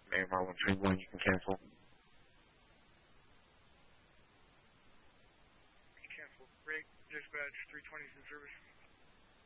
AMR 131, you can cancel. Cancel. Break. Dispatch 320's in service.